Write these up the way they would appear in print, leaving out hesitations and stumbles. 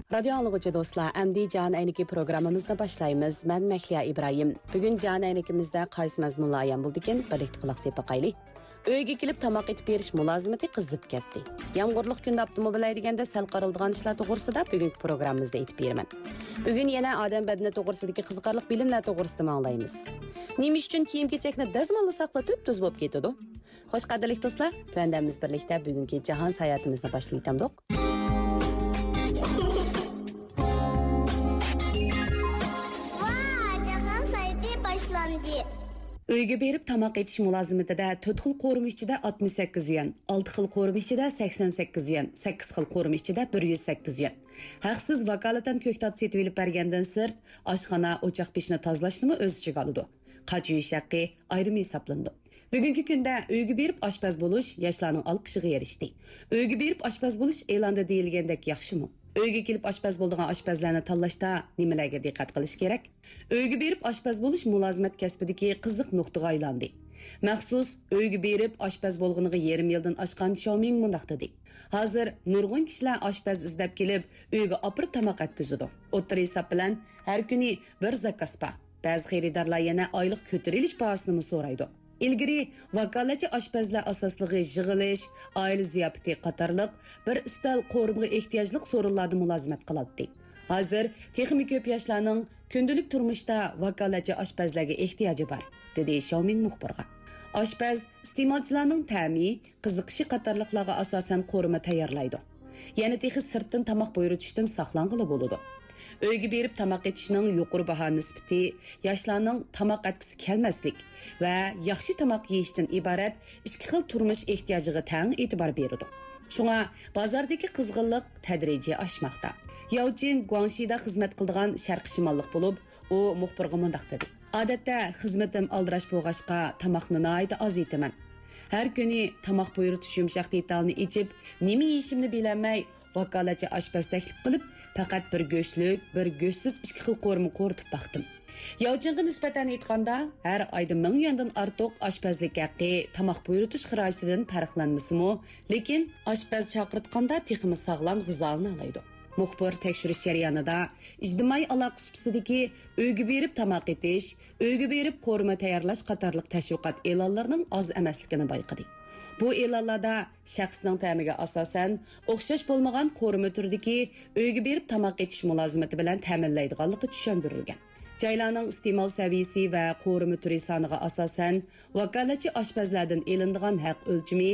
Radyo anlıqıcı dostlar, əmdi Can Əyniki programımızda başlayımız. Mən Məhliya İbrahim. Bugün Can Əynikimizdə qaysı məzmunla ayan buldu ekan, birlikdə qulaq sepib qaylı. Uyga kelib tamoq etib berish mulozimati qizib ketdi. Yomg'irliq kunda avtomobil haydaganda sal qaraldigan ishlar to'g'risida bugungi programmamizda aytib beraman. Bugun yana odam badani to'g'risidagi qiziqarli bilimlar to'g'risida manglaymiz. Nima uchun kiyim-kechakni dazmolla saqlab tuz bo'lib ketadi? Xo'sh qadrli do'stlar, tuandamiz birlikda bugungi jahon sayohatimizni boshlaytamdik. Uyga berib tamoq etish mulozimatida 4 xil qo'rim ichida 68 yuan, 6 xil qo'rim ichida 88 yuan, 8 xil qo'rim ichida 108 yuan. Haqsiz vakolatan ko'ktat setib olib bergandan sirt, oshxona o'choq peshini tozalashni o'z ichiga oladi. Qach yuyish haqqi ayrim hisoblandi. Bugungi kunda uyga berib oshpaz bo'lish yoshlarning olqishiga erishdi. Uyga berib oshpaz bo'lish e'londa deyilgandek yaxshimi? Uyga kelib oshpaz bo'ladigan oshpazlarni tanlashda nimalarga diqqat qilish kerak? Uyga berib oshpaz bo'lish mulozimat kasbidagi qiziq nuqtaga aylandi. Maxsus uyga berib oshpaz bo'lganiga yarim yildan oshgan Xiaoming mundaq dedi. Hozir nurg'un kishilar oshpaz izlab kelib, uyga opirib tamoq atkazadi. O'tir hisob bilan har kuni bir zakaz bor. Ba'zi xaridorlar yana oylik ko'tarilish bahosini so'raydi. İlgiri vakolatchi oshpazlar asosligi yig'ilish, oila ziyofati qatorliq bir ustal qo'rimga ehtiyojli so'rinlarda mulozimat qiladi. Hozir texnik ko'p yoshlarning kundalik turmushda vakolatchi oshpazlarga ehtiyoji bor, dedi Xiaoming muxbirga. Oshpaz iste'molchilarning ta'mi, qiziqishi qatorliqlarga asosan qo'rima tayyorlaydi. Yana texnik sirtdan tamoq buyurishdan saqlanqili bo'ladi. Uyga berib tamoq etishning yuqori baho nisbati yoshlarning tamoq etgisi kelmaslik va yaxshi tamoq yeyishdan iborat ikki xil turmush ehtiyojiga tang e'tibor beradi. Shunga bozordagi qizg'inlik tadrijiy oshmoqda. Yaojin Guangxida xizmat qiladigan sharq shimollik bo'lib, u muxbirga mundaq dedi. Odatda xizmatim aldirash bo'lg'achqa tamoqni noyda oz etaman. Har kuni tamoq buyurtish yumshoq detalni ichib, nima yeyishimni bilolmay vakolatchi oshpaz taklif qilib, faqat bir go'shtlik, bir go'shtsiz ikki xil qo'rma qo'ritib baqdim. Yovchinga nisbatan aytganda, har oyda 1000 yuandan ortiq oshpazlik haqqi tamoq buyurtish xarajidan farqlanmasimi, lekin oshpaz chaqirtganda texmi sog'lom g'izoni olaydi. Muxbir tekshirish jarayonida ijtimoiy aloqa supasidagi uyga berib tamoq etish, uyga berib qo'rma tayyorlash qatorliq tashviqot e'lonlarining oz emasligini bayqadi. Bu e'lonlarda shaxsning ta'miga asosan o'xshash bo'lmagan qo'rima turidagi uyga berib tamoq etish mulozimati bilan ta'minlaydiganligi tushuntirilgan. Joylarning iste'mol saviyasi va qo'rima turi soniga asosan vakolatchi oshpazlardan elinadigan haq o'lchami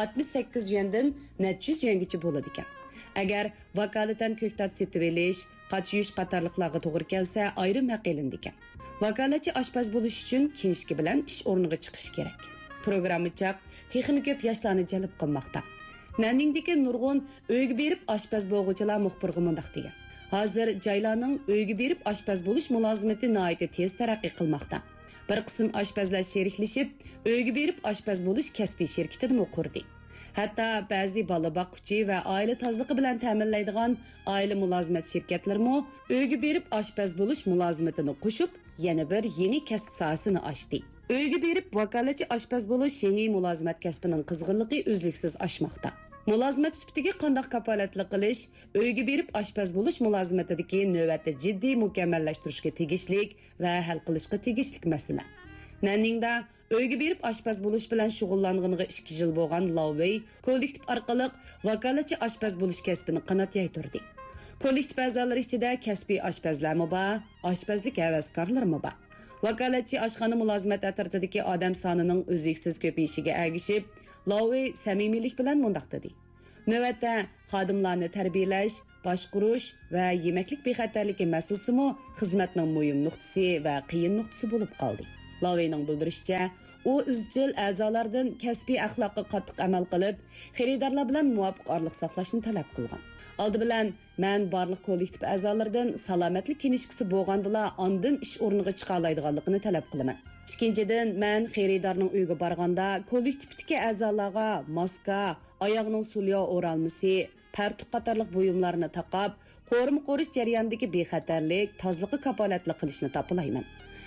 68 yuandan 400 yuangacha bo'ladi ekan. Agar vakolatan ko'ktat setib olish, qachiyush qatorliqlarga to'g'ri kelsa, ayrim haq elindi ekan. Vakolatchi oshpaz bo'lish uchun kinishki bilan ish o'rniga chiqish kerak. Programmachiq texnik ko'p yoshlarni jalb qilmoqda. Nanningdagi nurg'un uyga berib oshpaz bo'lg'uchilar muxbirga mundaq degan. Hozir joylarning uyga berib oshpaz bo'lish mulozimati nihoyatda tez taraqqiy qilmoqda. Bir qism oshpazlar sheriklashib, uyga berib oshpaz bo'lish kasbiy shirkatini qurdi. Hatto ba'zi bola boquvchi va oila tozaligi bilan ta'minlaydigan oila mulozimat shirkatlarimi uyga berib oshpaz bo'lish mulozimatini qo'shib, yana bir yeni kasb sohasini ochdi. Uyga berib vakolatchi oshpaz bo'lish yangi mulozimat kasbining qizg'inligi uzluksiz oshmoqda. Mulozimat sifatiga qanday kafolatlik qilish, uyga berib oshpaz bo'lish mulozimatidagi navbatda jiddiy mukammallashtirishga tegishlik va hal qilishga tegishlik masala. Nanningda uyga berib oshpaz bo'lish bilan shug'ullanganiga 2 yil bo'lgan Lavey kollektiv orqali vakolatchi oshpaz bo'lish kasbini qanot yaytirdi. Kollektiv a'zolari ichida kasbiy oshpazlarmi bor, oshpazlik havaskorlarmi bor. Vakolatchi oshxona mulozimat atrofidagi odam sonining uzluksiz ko'payishiga ergishib, Lavey samimiylik bilan mundaq dedi. Navbatda xodimlarni tarbiyalash, boshqarish va yemeklik bexatarligi masalasimi xizmatning muhim nuqtasi va qiyin nuqtasi bo'lib qoldi. Laveyning bildirishicha, u izchil a'zolardan kasbiy axloqqa qattiq amal qilib, xaridorlar bilan muvofiq orliq saqlashni talab qilgan. Oldi bilan men barliq kollektiv a'zolaridan salomatlik kinishkisi bo'lgandila ondan ish o'rniga chiqa oladiganligini talab qilaman. Ikkinchidan, men xaridorning uyiga borganda kollektivdagi a'zolarga maska, oyog'ining sulyo o'ralmasi, partuq qatorliq buyumlarni taqab, qo'rim qo'rish jarayonidagi bexatarlik, tozaligi kafolatli qilishni topilayman.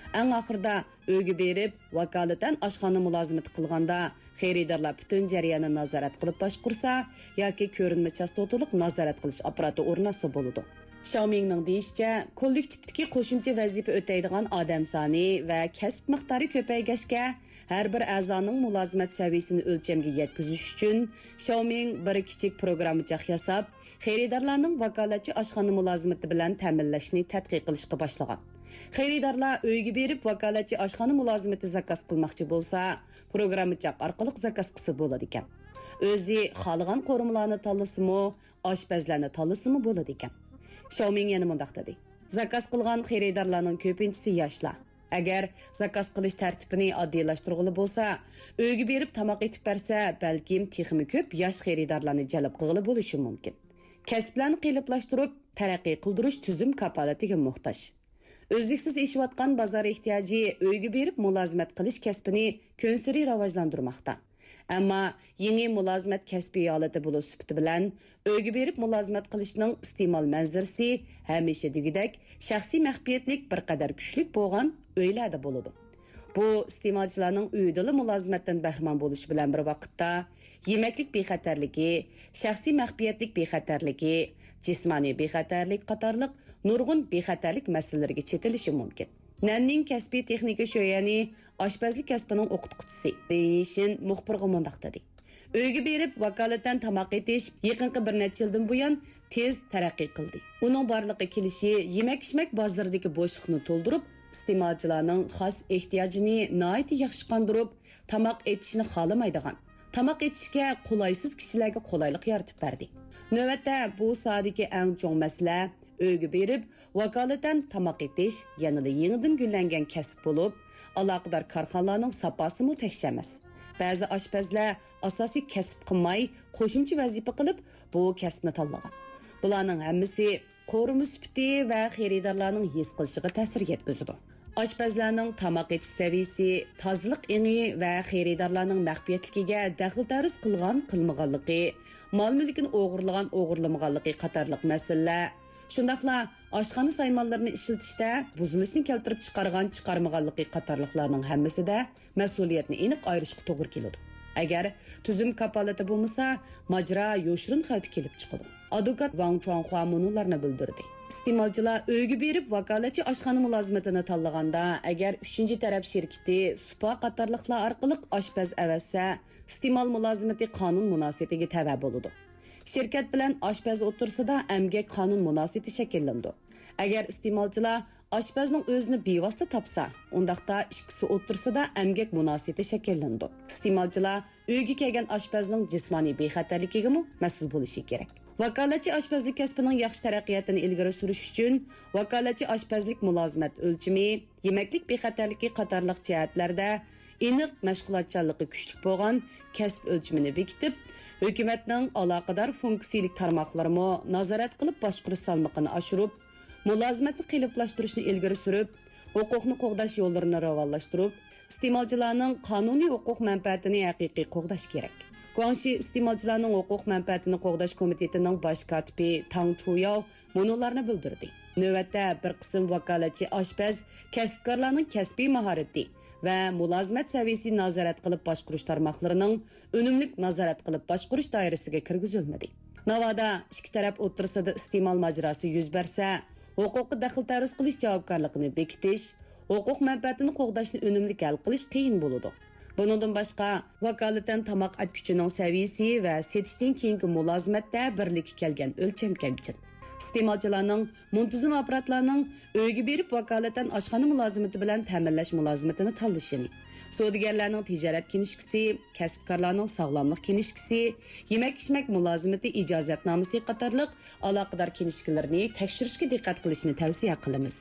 Eng oxirida uyga berib, vakolatan oshxona mulozimati qilganda xaridorlar butun jarayonni nazorat qilib boshqursa yoki ko'rinma chastotalik nazorat qilish apparati o'rnatsa bo'ladi. Xiaomi'ning deyishicha, kollektivdagi qo'shimcha vazifa o'taydigan odam soni va kasb miqdori ko'paygachga har bir a'zoning mulozimat saviyasini o'lchamga yetkazish uchun Xiaomi bir kichik programmacha yasab, xaridorlarning vakolatchi oshxona mulozimati bilan ta'minlashni tadqiq qilishga boshlagan. Xaridorlar uyga berib vakolatchi oshxona mulozimati zakaz qilmoqchi bo'lsa, programmacha orqali zakaz qilsa bo'ladi ekan. O'zi xohlagan qo'rimalarni tanlasimi, oshpazlarni tanlasimi bo'ladi ekan. Xiaomi yana mundaq dedi. Zakaz qilgan xaridorlarning ko'pinchisi yoshlar. Agar zakaz qilish tartibini oddiylashtirg'ili bo'lsa, uyga berib tamoq etib bersa, balkim texmi ko'p yosh xaridorlarni jalb qilg'ili bo'lishi mumkin. Kasblarni qiyinlashtirib, taraqqiy qildirish tuzum kapolatiga muhtoj. O'zliksiz ishlayotgan bozor ehtiyoji uyga berib mulozimat qilish kasbini ko'nsiri rivojlantirmoqda. Ammo yangi mulozimat kasbiy holati bo'lish sifati bilan uyga berib mulozimat qilishning iste'mol manzarasi hamisha degidek shaxsiy maxfiyatlik bir qadar kuchli bo'lgan uylarda bo'ladi. Bu iste'molchilarning uyda mulozimatdan bahramon bo'lishi bilan bir vaqtda yemaklik bexatarligi, shaxsiy maxfiyatlik bexatarligi, jismoniy bexatarlik qatorliq nurg'un bexatarlik masalalariga chetilishi mumkin. Nanning kasbiy texnika sho'yani oshpazlik kasbining o'qituvchisi Deyishin muxbirga mundaq dedi. Uyga berib vakolatan tamoq etish yaqinqi bir necha yildan buyon tez taraqqiy qildi. Uning borliqqa kelishi yemak-ichmak bozoridagi bo'shliqni to'ldirib, iste'molchilarning xos ehtiyojini nihoyat yaxshi qondirib, tamoq etishni xohlamaydigan, tamoq etishga qulaysiz kishilarga qulaylik yaratib berdi. Navbatda bu sohadagi eng chong masala uyga berib vakolatan tamoq etish yanada yangidan gullangan kasb bo'lib, aloqador korxonalarning sapasimi tekshirilmas. Ba'zi oshpazlar asosiy kasb qilmay, qo'shimcha vazifa qilib bu kasbni tanlagan. Bularning hammasi qo'rimi sifati va xaridorlarning his qilishiga ta'sir yetkazadi. Oshpazlarning tamoq etish saviyasi, tozalik engi va xaridorlarning maxfiyatligiga daxl-taruz qilgan qilmaganligi, mol-mulkini o'g'irlamaganligi qatorliq masalalar shundaqla oshxona saymonlarini ishlatishda buzilishni keltirib chiqarmaganligi qatorliqlarning hammasida mas'uliyatni aniq ayirishga to'g'ri keladi. Agar tuzum kapolati bo'lmasa, majra yo'shirin xavf kelib chiqadi. Advokat Wang Chuanhua munolarni bildirdi. Iste'molchilar uyga berib vakolatchi oshxona mulozimatini tanlaganda, agar 3-taraf shirkati Supa qatorliqlar orqali oshpaz avasa, iste'mol mulozimati qonun munosabatiga tava bo'ladi. Şirket bilan oshpaz o'tirsida emgak qonun munosabati shakllandi. Agar iste'molchilar oshpazning o'zini bevosita topsa, undaqda ikkisi o'tirsida emgak munosabati shakllandi. Iste'molchilar uyga kelgan oshpazning jismoniy bexatarligiga mas'ul bo'lishi kerak. Vakolatchi oshpazlik kasbining yaxshi taraqqiyotini ilgari surish uchun vakolatchi oshpazlik mulozimat o'lchami, yemaklik bexatarligi qatorliq jihatlarda aniq mashg'ulotchanligi kuchli bo'lgan kasb o'lchimini bekitib, hukumatning aloqador funksiyalik tarmoqlarini nazorat qilib boshqarish salmoqini oshirib, mulozimatni qiyinlashtirishni ilgari surib, huquqni qo'g'dash yo'llarini rivojlantirib, iste'molchilarning qonuniy huquq manfaatini haqiqiy qo'g'dash kerak. Guangxi iste'molchilarning huquq manfaatini qo'g'dash komitetining bosh kotibi Tang Chuyao munolarni bildirdi. Navbatda bir qism vakolatchi oshpaz kasbkorlarning kasbiy mahorati va mulozimat saviyasini nazorat qilib boshqarish tarmoqlarining unumli nazorat qilib boshqarish doirasiga kirgizilmadi. Navoda ikki taraf o'tirsida iste'mol majrosi yuz bersa, huquqqa daxl-taruz qilish javobgarligini bekitish, huquq manfaatini qo'g'dashni unumli hal qilish qiyin bo'ladi. Bundan boshqa, vakolatan tamoq atkuchining saviyasi va setishdan keyingi mulozimatda birlikka kelgan o'lcham kamchilik. Iste'molchilarning muntazam apparatlarning uyga berib vakolatan oshxona mulozimati bilan ta'minlash mulozimatini tanlashini, savdogarlarning tijorat kinishkisi, kasbkorlarning sog'lomlik kinishkisi, yemak-ichmak mulozimati ijozatnomasi qatorliq aloqador kinishkilarni tekshirishga diqqat qilishni tavsiya qilamiz.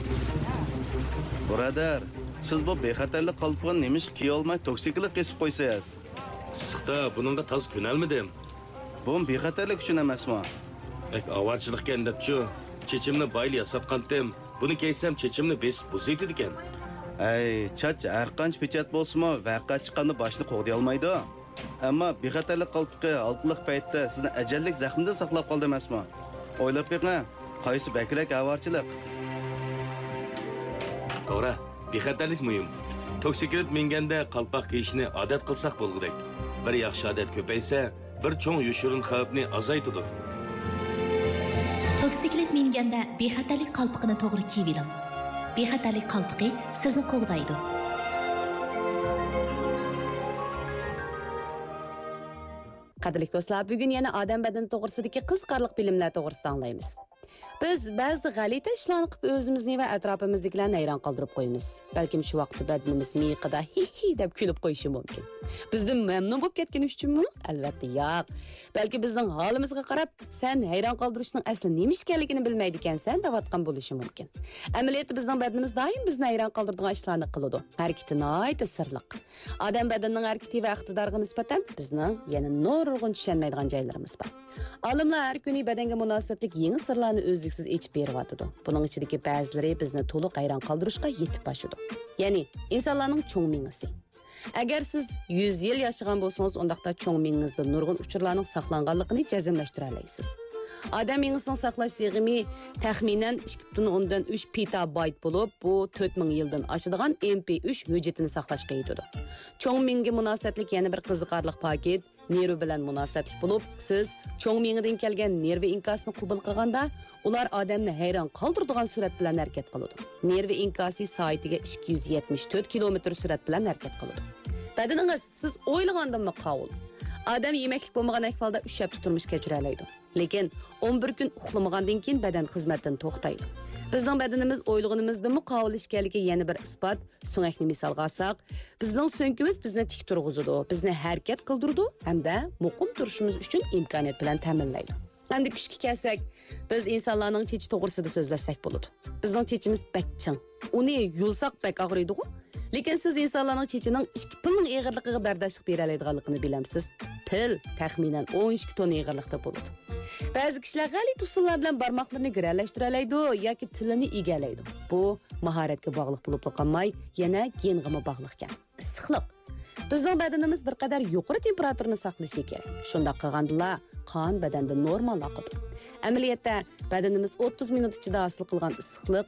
Birodar, siz bu bexatarlik qalbgan nemish kiyolmay toksiklik kesib qo'ysangiz. Issiqda buningga toz ko'nalmadim. Bu bexatarlik uchun emasmi? Avarchilikkan debchi, chechimni bayli yasatqandim. Buni keysam chechimni besib buzaydi ekan. Ay, chach har qancha pechat bo'lsa-mu, vaqa chiqqanda boshni qo'g'day olmaydi. Ammo bexatarlik qalbqi altliq paytda sizni ajallik zaxmdan saqlab qoldi emasmi? O'ylab beqing, qaysi bakrak avarchilik? To'g'ri, bexatarlik muhim. Toksiklet minganda qalpoq kiyishni odat qilsak bo'lgudek. Bir yaxshi odat ko'paysa, bir cho'ng yushurun xavfni azaytadi. Toksiklet minganda bexatarlik qalpoqini to'g'ri kiyib oling. Bexatarlik qalpoqi sizni qo'g'daydi. Qadrli do'stlar, bugun yana odam badani to'g'risidagi qiziqarli bilimlar to'g'risida anglaymiz. Biz ba'zi g'alati ishlarni qilib o'zimizni va atrofimizdagilarni hayron qoldirib qo'yamiz. Balkim shu vaqtda badanimiz miqida hi deb kulib qo'yishi mumkin. Bizdan mamnun bo'lib ketgani uchunmi? Albatta yo'q. Balki bizning holimizga qarab, sen hayron qoldirishning asli nima ekanligini bilmaydi ekansan deb aytgan bo'lishi mumkin. Amaliyotda bizning badanimiz doim bizni hayron qoldiradigan ishlarni qiladi. Harakati nihoyat sirliq. Odam badanining harakati va iqtidoriga nisbatan bizning yana nurg'un tushunmaydigan joylarimiz bor. Olimlar har kuni badanga munosabatlik yangi sirlarni o'zliksiz ichib beryotdi. Buning ichidagi ba'zilari bizni to'liq hayron qoldirishga yetib boshadi. Ya'ni insonlarning cho'ng mingisi. Agar siz 100 yil yashagan bo'lsangiz, undaqda cho'ng mingizda nurg'un uchurlarning saqlanganligini jazmlashtira olasiz. Odam mingisining saqlash sig'imi taxminan 2.3 petabayt bo'lib, bu 4000 yildan oshadigan MP3 hujjatini saqlashga yetadi. Cho'ng mingga munosabatlik yana bir qiziqarli paket nervi bilan munosabatli bo'lib, siz cho'ng mingidan kelgan nervi inkosini qabul qilganda, ular odamni hayron qoldiradigan surat bilan harakat qiladi. Nervi inkosi soatiga 274 kilometr surat bilan harakat qiladi. Badaningiz siz o'ylagandan qovul. Odam yemeklik bo'lmagan ahvolda 3 hafta turmush kechira oladi. Lekin 11 kun uxlamagandan keyin badan xizmatdan to'xtaydi. Bizning badanimiz o'ylaganimizdan muqobil ishganligi yana bir isbot. So'ngakni misolga olsak, bizning so'ngimiz bizni tik turg'izadi, bizni harakat qildiradi hamda muqim turishimiz uchun imkoniyat bilan ta'minlaydi. Endi kuchga kelsak, biz insonlarning chechi to'g'risida so'zlasak bo'ladi. Bizning chechimiz bakching. Uni yulsak bak og'riydi-ku. Lekin siz insonlarning chechining 2 pilning og'irligiga bardoshlik bera oladiganligini bilamsiz. Pil taxminan 12 ton og'irlikda bo'ladi. Ba'zi kishilar g'alati usullar bilan barmoqlarini girallashtira oladi yoki tilini egallaydi. Bu mahoratga bog'liq bo'lib qolmay, yana genga bog'liq ekan. Issiqlik. Bizning badanimiz bir qadar yuqori temperaturani saqlashi kerak. Shunda qilgandila qon badanda normal oqadi. Amaliyotda badanimiz 30 minut ichida hosil qilgan issiqlik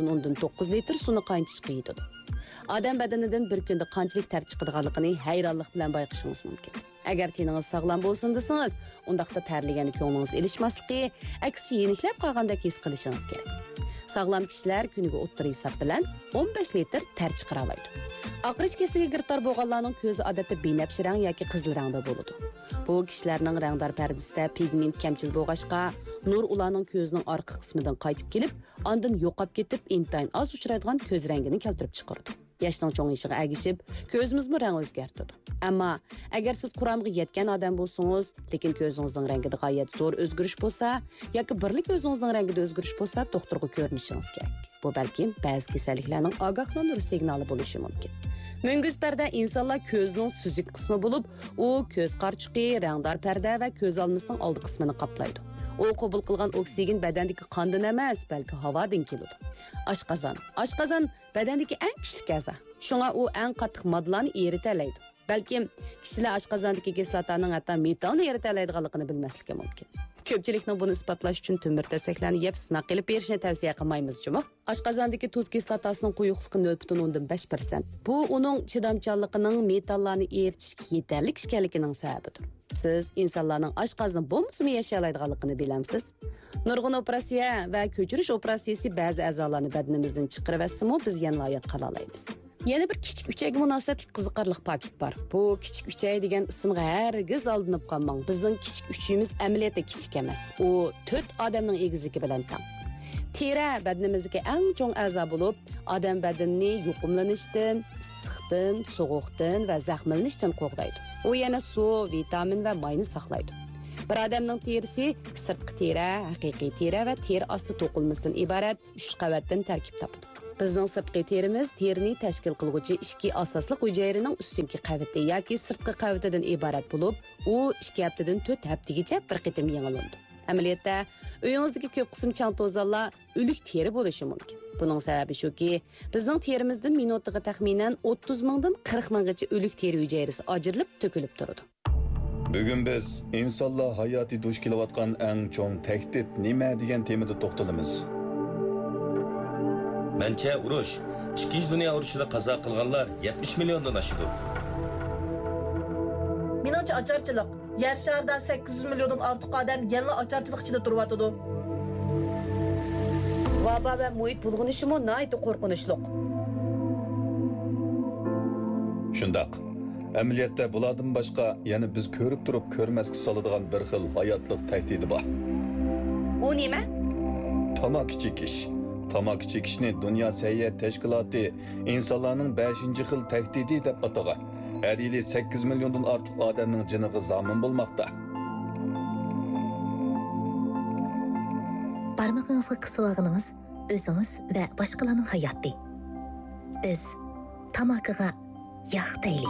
1.9 litr suvni qaynatishga yetadi. Odam badanidan bir kunda qanchalik ter chiqadiganligini hayronlik bilan bayqashingiz mumkin. Agar teningiz sog'lom bo'lsin desangiz, undaqda terligani ko'nglingiz ilishmasligi, aksi yeniklab qolgandek his qilishingiz kerak. Sog'lom kishilar kuniga o'ttir hisob bilan 15 litr ter chiqara oladi. Oqrish kesiga giriftor bo'lganlarning ko'zi odatda binafshi rang yoki qizil rangda bo'ladi. Bu kishilarning rangdor pardasida pigment kamchil bo'lg'achqa, nur ularning ko'zining orqa qismidan qaytib kelib, ondan yo'qolib ketib, intayin oz uchraydigan ko'z rangini keltirib chiqaradi. Yoshning cho'ng'ishiga agishib, ko'zimizning rangi o'zgartirdi. Ammo agar siz quramga yetgan odam bo'lsangiz, lekin ko'zingizning rangida g'oyat zo'r o'zgarish bo'lsa, yoki birlik o'zingizning rangida o'zgarish bo'lsa, doktorga ko'rinishingiz kerak. Bu balkim ba'zi kasalliklarning ogohlantirish signali bo'lishi mumkin. Munguz parda insonlar ko'zning suzuk qismi bo'lib, u ko'z qarchuqi, rangdor parda va ko'z olmasining oldi qismini qoplaydi. U qabul qilgan oksigen badandagi qondan emas, balki havodan keladi. Oshqozon badandagi eng kuchli a'zo. Shunga u eng qattiq moddalarni erita oladi. Balkim kishilar oshqozondagi kislotaning hatto metalni erita oladiganligini bilmasligi mumkin. Ko'pchilikning buni isbotlash uchun temir tasaklarni yeb sinab qilib berishni tavsiya qilmaymiz-ku. Oshqozondagi tuz kislotasining quyuqligi 0.5%. Bu uning chidamchanligining metallarni eritishga yetarli ekanligining sababidir. Siz insonlarning oshqozoni bo'lmasimi yashay oladiganligini bilamsiz? Nurg'un operatsiya va ko'chirish operatsiyasi ba'zi a'zolarni badanimizdan chiqarib olsa-mu, biz yana hayot qola olamiz. Yana bir kichik uchayga munosabatli qiziqarli paket bor. Bu kichik uchay degan ismga hargiz aldanib qolmang. Bizning kichik uchimiz amaliyotda kichik emas. U 4 odamning egizligi bilan teng. Teri badanimizga eng cho'ng a'zo bo'lib, odam badanini yuqumlanishdan, issiqdan, sovuqdan va zaxmlanishdan qo'g'daydi. U yana suv, vitamin va mayni saqlaydi. Bir odamning terisi sirtqi teri, haqiqiy teri va teri osti to'qilmasidan iborat 3 qavatdan tarkib topadi. Bizning sirtqi terimiz terini tashkil qiluvchi ikki asosli hujayraning ustunki qavati yoki sirtqi qavatidan iborat bo'lib, u 2 haftadan 4 haftagacha bir qitim yangilandi. Amaliyotda uyingizdagi ko'p qism chang to'zonlar o'lik teri bo'lishi mumkin. Buning sababi shuki, bizning terimizdan minutiga taxminan 30 mingdan 40 minggacha o'lik teri hujayrasi ajrilib, to'kilib turadi. Bugun biz insonlar hayoti duch kelayotgan eng cho'ng tahdid nima degan temada to'xtalamiz. Mancha urush. Ikkinchi dunyo urushida qazo qilganlar 70 milliondan oshdi. Meningcha ocharchilik. Yer sharida 800 milliondan ortiq odam yana ocharchilik ichida turyapti. Vaba va muhit bulg'unishimi nihoyatda qo'rqinchli. Shundaq. Amaliyotda bulardan boshqa yana biz ko'rib turib ko'rmasga soladigan bir xil hayotlik tahdidi bor. U nima? Tamaki chekish. Tamaki chekishni Dunyo Səhiyyə Təşkilatı insonlarning 5-xil tahdidi deb atagan. Her yili 8 milyondan ortiq odamning jiniga zomin bo'lmoqda. Barmog'ingizga qisib olganingiz o'zingiz va boshqalarning hayoti. Biz tamakiga yog' tayli.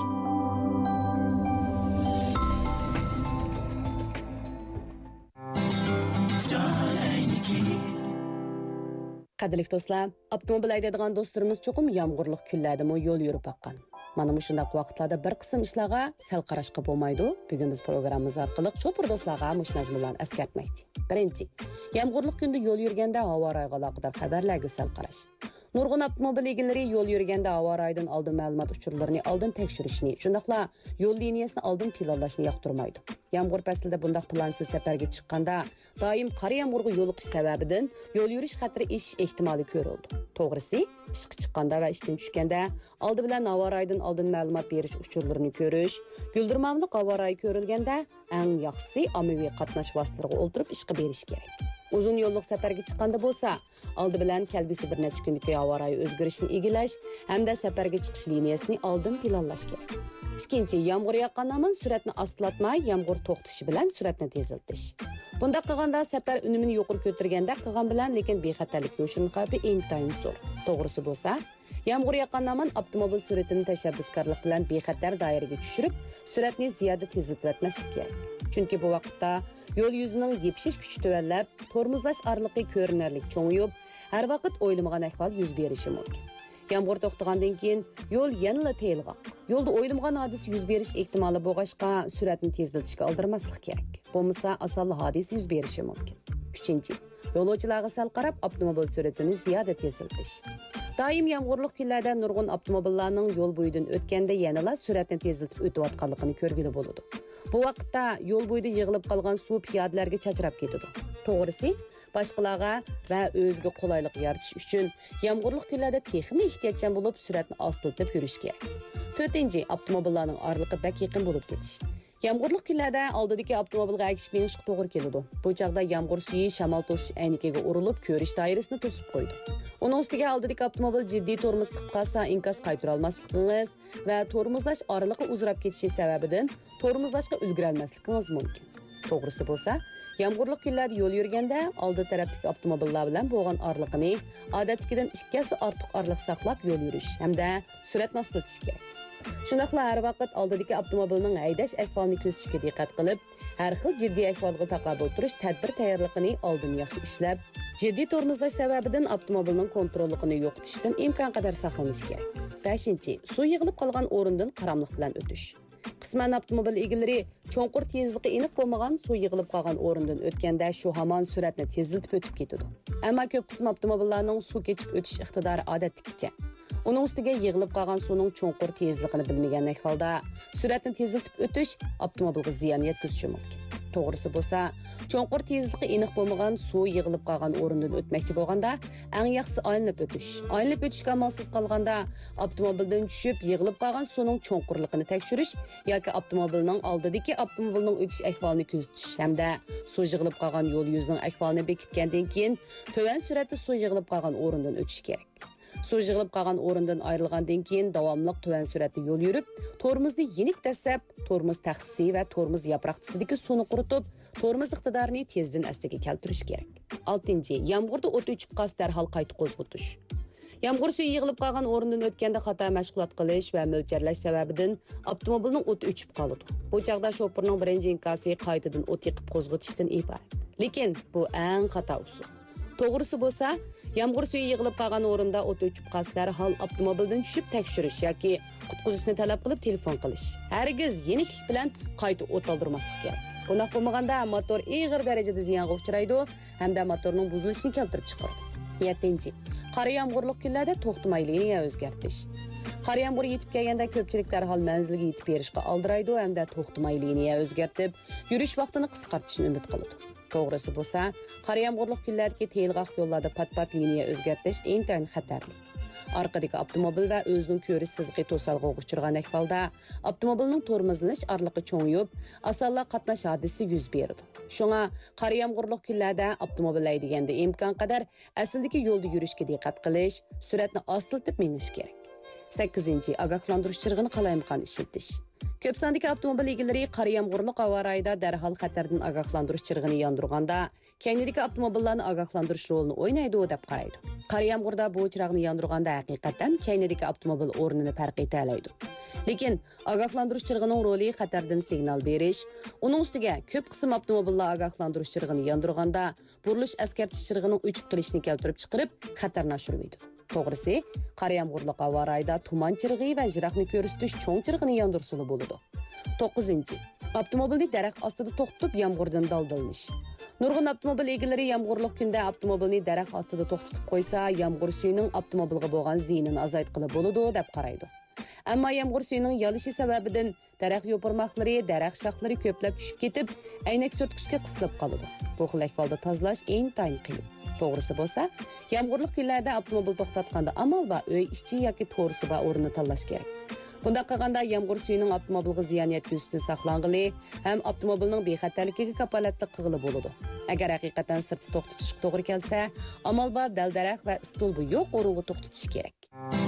Qadrli do'stlar, avtomobil haydaydigan do'stlarimiz cho'qim yomg'irli kunlardami yo'l yurib baqqan. Mana bu shundaq vaqtlarda bir qism ishlarga sal qarashqa bo'lmaydi. Bugun biz programmamiz orqali cho'pir do'stlarga mush mazmunlarni eskartmoqchi. Birinchi, yomg'irli kunda yo'l yurganda havo rayiga aloqador xabarlarga sal qarash. Nurg'un avtomobil egalari yo'l yurganda havo rayidan oldin ma'lumot uchurlarini oldin tekshirishni, shundaqla yo'l liniyasini oldin planlashni yoqtirmaydi. Yomg'ir faslida bundaq plansiz safarga chiqqanda doim qor yomg'irga yo'liqish sababidan yo'l yurish xatri eshish ehtimoli ko'rildi. To'g'risi, ishga chiqqanda va ishdan tushganda oldi bilan havo rayidan oldin ma'lumot berish uchurlarini ko'rish, guldirmamliq havo rayi ko'rilganda eng yaxshisi ommaviy qatnash vositalariga o'ltirib ishga berish kerak. Uzun yo'lliq safarga chiqqanda bo'lsa, oldi bilan kelgusi bir necha kunlik havo rayi o'zgarishini egilash hamda safarga chiqish liniyasini oldin planlash kerak. Ikkinchi, yomg'ir yoqqandan suratni astlatmay, yomg'ir to'xtashi bilan suratni teziltish. Bunda qilganda safar unumini yuqori ko'targanda qilgan bilan lekin bexatarlik yo'shirin xavfi intayin zo'r. To'g'risi bo'lsa, yomg'ir yoqqandan avtomobil suratini tashabbuskorlik bilan bexatar doiraga tushirib, suratni ziyoda teziltib o'tmaslik kerak. Chunki bu vaqtda yo'l yuzining yepshish kuchi tuvanlab, tormozlash orliqi ko'rinarli cho'ng'iyib, har vaqt o'ylamagan ahvol yuz berishi mumkin. Yomg'ir to'xtagandan keyin yo'l yanada teyilgan. Yo'lda o'ylamagan hodisa yuz berish ehtimoli bo'lg'achqa suratni tezlatishga oldirmaslik kerak. Bo'lmasa asal hodisa yuz berishi mumkin. 3. Yo'lovchilarga sal qarab avtomobil suratini ziyoda tezlatish. Doim yomg'irli kunlarda nurg'un avtomobillarning yo'l bo'yidan o'tganda yanada suratni tezlatib o'tayotganligini ko'rgili bo'ladi. Bu vaqtda yo'l bo'yida yig'ilib qolgan suv piyodalarga chachrab ketadi. To'g'risi, boshqalarga va o'ziga qulaylik yaratish uchun yomg'irli kunlarda texnik ehtiyotchan bo'lib suratni ostiltib yurish kerak. 4. Avtomobillarning orliqi bak yaqin bo'lib ketish. Yomg'irli kunlarda oldidagi avtomobilga agishib minishga to'g'ri keladi. Bu chaqda yomg'ir suvi shamol to'sish aynikiga urilib, ko'rish doirasini to'sib qo'ydi. Uning ustiga oldidagi avtomobil jiddiy tormoz qilib qolsa, inkas qaytara olmasligingiz va tormozlash oraliqi uzrab ketishi sababidan tormozlashga ulgura olmasligingiz mumkin. To'g'risi bo'lsa, yomg'irli kunlarda yo'l yurganda oldi tarafdagi avtomobillar bilan bo'lgan orliqni odatdagidan 2 qiz ortiq orliq saqlab yo'l yurish hamda suratni ostlatish kerak. Shundaqla har vaqt oldidagi avtomobilning haydash ahvolini ko'zishga diqqat qilib, har xil jiddiy ahvolga taqobil turish tadbir tayyorligini oldin yaxshi ishlab, jiddiy tormozlash sababidan avtomobilning kontrolligini yo'qotishdan imkon qadar saqlanish kerak. 5. Suv yig'ilib qolgan o'rindan qaramliq bilan o'tish. Qisman avtomobil egalari cho'nqur tezligi aniq bo'lmagan suv yig'ilib qolgan o'rindan o'tganda shu hamon suratni teziltib o'tib ketadi. Ammo ko'p qism avtomobillarning suv kechib o'tish iqtidori odatdagicha. Uning ustiga yig'ilib qolgan suvning cho'nqur tezligini bilmagan ahvolda suratni teziltib o'tish avtomobilga ziyon yetkazishi mumkin. To'g'risi bo'lsa, cho'nqur tezligi aniq bo'lmagan suv yig'ilib qolgan o'rindan o'tmoqchi bo'lganda, eng yaxshisi aylanib o'tish. Aylanib o'tishga amalsiz qolganda avtomobildan tushib yig'ilib qolgan suvning cho'nqurligini tekshirish yoki avtomobilning oldidagi avtomobilning o'tish ahvolini kuzatish hamda suv yig'ilib qolgan yo'l yuzining ahvolini bekitgandan keyin to'van suratda suv yig'ilib qolgan o'rindan o'tish kerak. Suv yig'ilib qolgan o'rindan ayrilgandan keyin davomli tuvan suratda yo'l yurib, tormozni yenik dasab, tormoz taxsisi va tormoz yaproqchisidagi suvni quritib, tormoz iqtidorini tezdan astiga keltirish kerak. 6. Yomg'irda o't o'chib qolsa darhol qayta qo'zg'atish. Yomg'ir suvi yig'ilib qolgan o'rindan o'tganda xato mashg'ulot qilish va mo'ljallash sababidan avtomobilning o'ti o'chib qoladi. Bu chaqda shofirning birinchi inkasi qaytadan o't yiqib qo'zg'atishdan iborat. Lekin bu eng xato usul. To'g'risi bo'lsa, yomg'ir suvi yig'ilib qolgan o'rinda o't o'chib qolsa darhol avtomobildan tushib tekshirish yoki qutqizishni talab qilib telefon qilish. Hargiz yeniklik bilan qayta o't oldirmaslik kerak. Bunday bo'lmaganda motor og'ir darajada ziyonga uchraydi hamda motorning buzilishini keltirib chiqaradi. 7. Qara yağmurluq kunlarda to'xtamay liniya o'zgartish. Qara yağmur yetib kelganda ko'pchilik darhol manzilga yetib berishga aldiraydi hamda to'xtamay liniya o'zgartib, yurish vaqtini qisqartirishni umid qiladi. To'g'risi bo'lsa, qara yağmurluq kunlardagi telg'aq yo'llarda pat-pat liniya o'zgartish intayin xatarli. Arkadagi avtomobil va o'zining ko'rish sizg'i to'salg'iga uchragan ahvolda avtomobilning tormozlanish orliqi cho'ngib, osonla qatnash hodisi yuz beradi. Shunga qara yağmurluq kunlarda avtomobil haydaganda imkon qadar asldagi yo'lda yurishga diqqat qilish, sur'atni ostiltib minish kerak. 8. Ogohlantirish chirg'ini qalayimqon ishlatish. Ko'p sondagi avtomobil egalari qara yağmurluq havo-rayda darhol xatardan ogohlantirish chirg'ini yondirganda, keyingi avtomobillarni ogohlantirish rolini o'ynaydi deb qaraydi. Qara yağmurda bu chirog'ni yondirganda haqiqatan keyingi avtomobil o'rnini farq eta oladi. Lekin ogohlantirish chirg'ining roli xatardan signal berish, uning ustiga ko'p qism avtomobillar ogohlantirish chirg'ini yondirganda burilish eskartish chirg'ining o'chib qolishini keltirib chiqarib, xatarni oshirmaydi. To'g'risi, qara yağmurluq havo-rayda tuman chirg'i va jiroqni ko'rsatish cho'ng chirg'ini yondirsili bo'ladi. 9. Avtomobilni daraxt ostida to'xtatib yağmurdan daldalanish. Nurg'un avtomobil egalari yağmurluq kunda avtomobilni daraxt ostida to'xtatib qo'ysa, yağmur suyining avtomobilga bo'lgan ziyinini azaytqili bo'ladi deb qaraydi. Ammo yağmur suyining yolishi sababidan daraxt yo'pirmoqlari, daraxt shoxlari ko'plab tushib ketib, aynak surtqichga qisilib qoladi. Bu xil ahvolda tozalash intayin qiyin. To'g'risi bo'lsa, yağmurluq kunlarda avtomobil to'xtatganda amal va uy ichi yoki to'g'risi va o'rnini tanlash kerak. Bunda qilganda yağmur suyining avtomobilga ziyon yetkazishdan saqlanғili ham avtomobilning bexatarligiga kapolatlik qilg'ili bo'ladi. Agar haqiqatan sirtni to'xtatishga to'g'ri kelsa, amal va dal-daraxt va stulbi yo'q o'ringa to'xtatish kerak.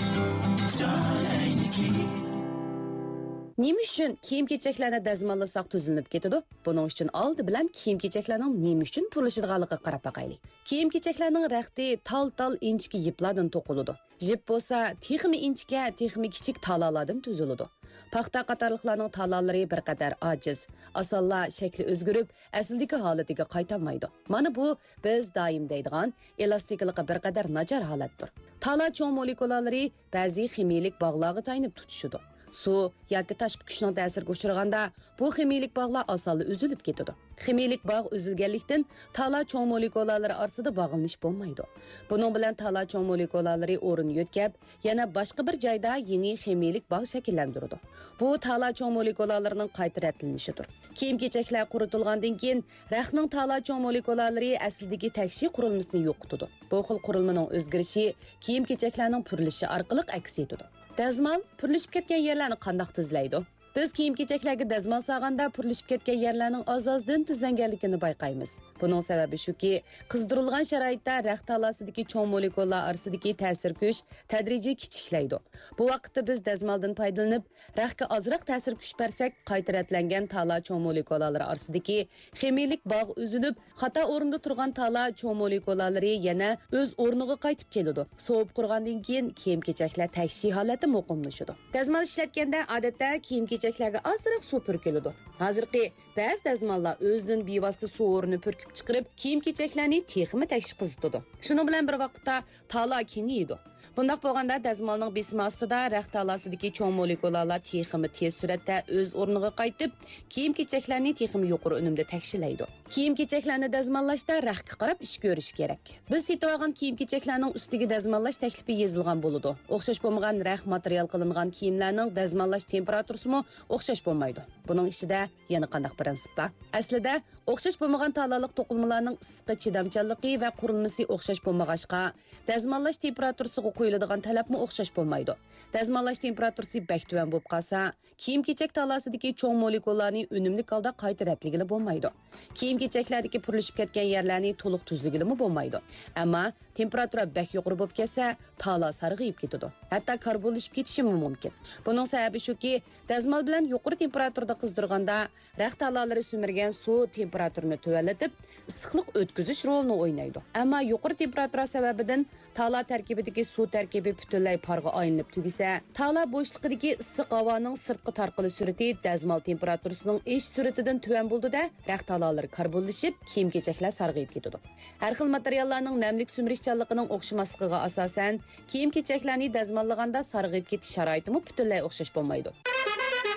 Nima uchun kiyim-kechaklarni dazmollasak tuzilib ketadi? Buning uchun oldi bilan kiyim-kechaklarning nima uchun purilishidganligiga qarab boqaylik. Kiyim-kechaklarning raqti tal-tal inchki yiplardan to'qiladi. Jip bo'lsa, texmi inchga, texmi kichik talalardan tuziladi. Paxta qatorliqlarning talalari bir qadar ojiz. Asonla shakli o'zgarib, asldagi holatiga qaytolmaydi. Mana bu biz doim deydigan elastikligi bir qadar nachar holatdir. Tala cho'ng molekulalari ba'zi ximiyalik bog'larga taynib tutishadi. Su yoki tashqi kuchning ta'siriga uchraganda bu ximiyalik bog'lar osonla uzilib ketadi. Ximiyalik bog' uzilganlikdan tala cho'ng molekulalari orasida bog'lanish bo'lmaydi. Buning bilan tala cho'ng molekulalari o'rin yo'tkab, yana boshqa bir joyda yeni ximiyalik bog' shakllantiradi. Bu tala cho'ng molekulalarining qayta ratlanishidir. Kiyim-kechaklar quritilgandan keyin rahning tala cho'ng molekulalari aslidagi takshi qurilmasini yo'qotadi. Bu xil qurilmaning o'zgarishi kiyim-kechaklarning purilishi orqali aks etadi. Dazmal purilishib ketgan yerlarni qanday tuzlaydi? Biz kiyim-kechaklarga dazmal solganda purilishib ketgan yerlarning oz-ozdan tuzlanganligini bayqaymiz. Buning sababi shuki, qizdirilgan sharoitda raxt talasidagi cho'ng molekulalar orasidagi ta'sir kuch tadrijiy kichiklaydi. Bu vaqtda biz dazmaldan foydalanib, raxtga ozroq ta'sir kuch bersak, qaytaratlangan tala cho'ng molekulalari orasidagi ximiyalik bog' uzilib, xato o'rinda turgan tala cho'ng molekulalari yana o'z o'rniga qaytib keladi. Sovib qurgandan keyin kiyim-kechaklar takshi holati muqimlashadi. Dazmal ishlatganda odatda kiyim-kechaklarga ozroq suv purkiladi. Hozirgi ba'zi dazmallar o'zidan bevosita suv o'rnini purkib chiqarib, kiyim-kechaklarni texmi takshi qizitadi. Shuning bilan bir vaqtda tala kengaydi. Bundaq bo'lganda dazmalning besimi ostida raxt talasidagi cho'ng molekulalar texmi tez suratda o'z o'rniga qaytib, kiyim-kechaklarni texmi yuqori unumda takshilaydi. Kiyim-kechaklarni dazmollashda raxtga qarab ish ko'rish kerak. Biz setib olgan kiyim-kechaklarning ustiga dazmollash taklifi yozilgan bo'ladi. O'xshash bo'lmagan raxt material qilingan kiyimlarning dazmollash temperaturasimi o'xshash bo'lmaydi. Buning ichida yana qanday prinsip bor? Aslida o'xshash bo'lmagan talaliq to'qilmalarning issiqqa chidamchanligi va qurilmasi o'xshash bo'lmag'achqa dazmollash temperaturasiga qo'yiladigan talabmi o'xshash bo'lmaydi. Dazmollash temperaturasi bak tuvan bo'lib qolsa, kiyim-kechak talasidagi cho'ng molekulalarni unumli holda qaytaratligili bo'lmaydi. Kiyim-kechaklardagi purilishib ketgan yerlarni to'liq tuzligilimi bo'lmaydi. Ammo temperatura bak yuqori bo'lib ketsa, tala sarg'ayib ketadi. Hatto karbonlashib ketishi mumkin. Buning sababi shuki, dazmol bilan yuqori temperaturada qizdirganda raxt talalari sumirgan suv temperaturini tuvallatib, issiqlik o'tkazish rolini o'ynaydi. Ammo yuqori temperatura sababidan tala tarkibidagi suv tarkibi butunlay parga aylanib tugisa, tala bo'shliqidagi issiq havoning sirtqi tarqalish surati dazmol temperaturasining ish suratidan tuvan bo'ldida, raxt talalari karbonlashib, kiyim-kechaklar sarg'ayib ketadi. Har xil materiallarning namlik sumirishchanligining o'xshamasligiga asosan, kiyim-kechaklarni dazmollaganda sarg'ayib ketish sharoitimi butunlay o'xshash bo'lmaydi.